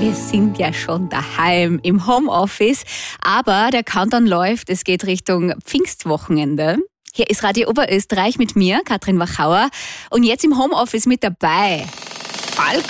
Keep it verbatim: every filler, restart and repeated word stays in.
Wir sind ja schon daheim im Homeoffice, aber der Countdown läuft, es geht Richtung Pfingstwochenende. Hier ist Radio Oberösterreich mit mir, Katrin Wachauer, und jetzt im Homeoffice mit dabei Falk